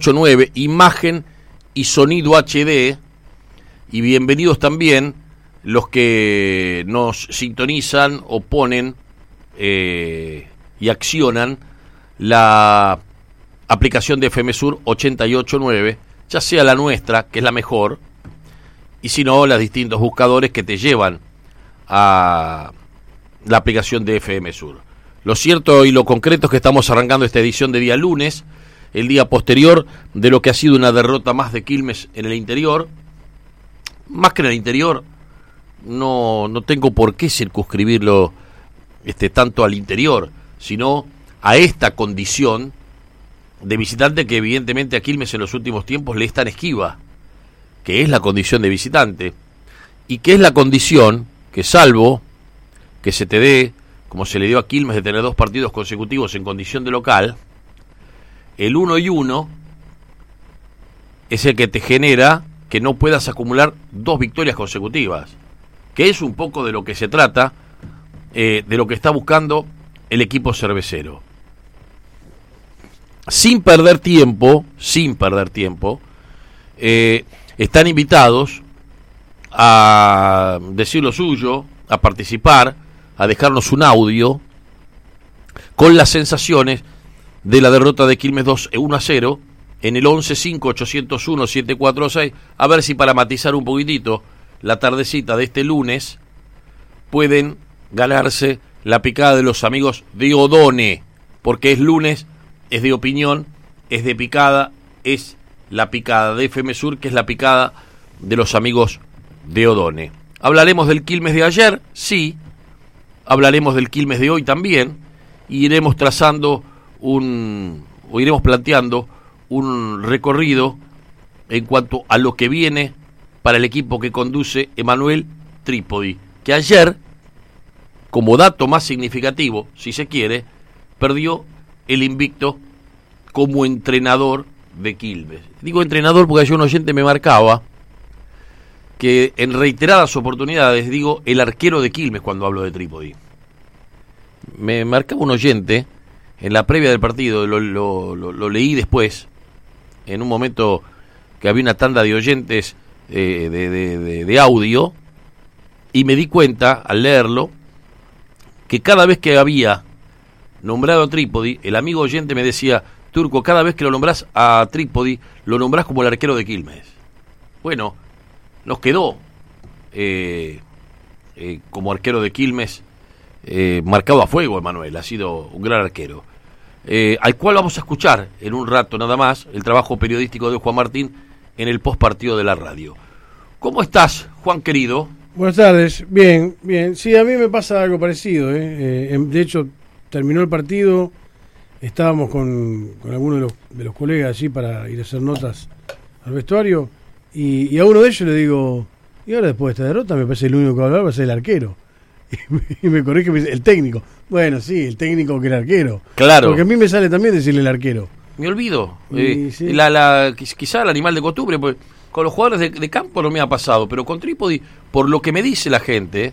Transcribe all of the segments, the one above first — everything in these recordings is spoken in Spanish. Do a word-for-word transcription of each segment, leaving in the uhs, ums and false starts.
ocho nueve, imagen y sonido H D, y bienvenidos también los que nos sintonizan o ponen eh, y accionan la aplicación de F M Sur ochenta y ocho nueve, ya sea la nuestra, que es la mejor, y si no, los distintos buscadores que te llevan a la aplicación de F M Sur. Lo cierto y lo concreto es que estamos arrancando esta edición de día lunes, el día posterior de lo que ha sido una derrota más de Quilmes en el interior. Más que en el interior, no, no tengo por qué circunscribirlo este, tanto al interior, sino a esta condición de visitante que evidentemente a Quilmes en los últimos tiempos le es tan esquiva, que es la condición de visitante, y que es la condición que, salvo que se te dé, como se le dio a Quilmes, de tener dos partidos consecutivos en condición de local, el uno y uno es el que te genera que no puedas acumular dos victorias consecutivas, que es un poco de lo que se trata, eh, de lo que está buscando el equipo cervecero. Sin perder tiempo, sin perder tiempo, eh, están invitados a decir lo suyo, a participar, a dejarnos un audio con las sensaciones de la derrota de Quilmes dos uno a cero en el once cinco ochocientos uno siete cuatro seis, a ver si para matizar un poquitito la tardecita de este lunes pueden ganarse la picada de los amigos de Odone, porque es lunes, es de opinión, es de picada, es la picada de F M Sur, que es la picada de los amigos de Odone. Hablaremos del Quilmes de ayer, sí, hablaremos del Quilmes de hoy también, y iremos trazando un, o iremos planteando un recorrido en cuanto a lo que viene para el equipo que conduce Emanuel Trípodi, que ayer, como dato más significativo, si se quiere, perdió el invicto como entrenador de Quilmes. Digo entrenador porque ayer un oyente me marcaba que en reiteradas oportunidades digo el arquero de Quilmes cuando hablo de Trípodi. Me marcaba un oyente en la previa del partido, lo, lo, lo, lo leí después, en un momento que había una tanda de oyentes eh, de, de, de, de audio, y me di cuenta al leerlo que cada vez que había nombrado a Trípodi, el amigo oyente me decía: Turco, cada vez que lo nombrás a Trípodi, lo nombrás como el arquero de Quilmes. Bueno, nos quedó eh, eh, como arquero de Quilmes eh, marcado a fuego, Emanuel, ha sido un gran arquero, eh, al cual vamos a escuchar en un rato nada más el trabajo periodístico de Juan Martín en el postpartido de la radio. ¿Cómo estás, Juan querido? Buenas tardes, bien, bien. Sí, a mí me pasa algo parecido, ¿eh? Eh, de hecho, terminó el partido, estábamos con, con algunos de los, de los colegas allí para ir a hacer notas al vestuario, y, y a uno de ellos le digo: y ahora después de esta derrota me parece el único que va a hablar va a ser el arquero. Y me, y me corrige, me dice, el técnico. Bueno, sí, el técnico que el arquero. Claro. Porque a mí me sale también decirle el arquero. Me olvido. Y, Eh, sí. la, la, quizá el animal de costumbre, pues con los jugadores de, de campo no me ha pasado, pero con Trípodi, por lo que me dice la gente,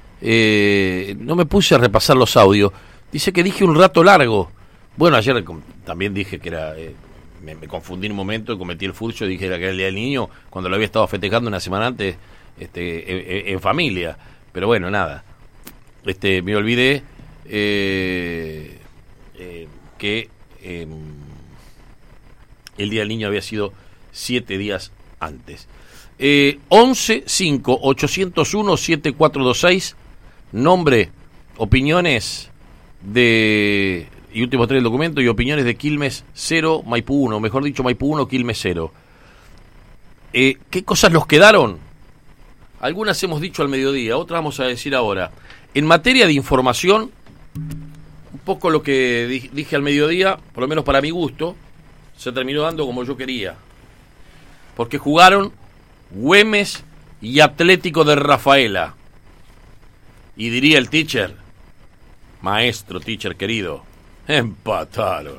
eh, no me puse a repasar los audios. Dice que dije un rato largo. Bueno, ayer también dije que era... Eh, me, me confundí en un momento y cometí el furcio, dije que era el día del niño, cuando lo había estado festejando una semana antes este, en, en familia. Pero bueno, nada. Este, me olvidé eh, eh, que eh, el día del niño había sido siete días antes. Eh, once cinco ochocientos uno siete cuatro dos seis, nombre, opiniones de y últimos tres del documento, y opiniones de Quilmes cero, Maipú uno, mejor dicho Maipú uno, Quilmes cero. Eh, ¿Qué cosas nos quedaron? Algunas hemos dicho al mediodía, otras vamos a decir ahora. En materia de información, un poco lo que di- dije al mediodía, por lo menos para mi gusto, se terminó dando como yo quería. Porque jugaron Güemes y Atlético de Rafaela. Y diría el teacher, maestro, teacher querido, empataron.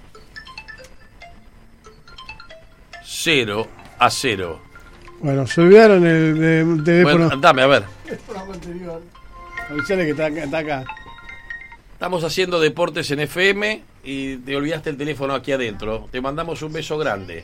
Cero a cero. Bueno, se olvidaron el, el teléfono. Bueno, dame, a ver. El programa anterior. Avisale que está acá, está acá. Estamos haciendo deportes en F M y te olvidaste el teléfono aquí adentro. Te mandamos un beso grande.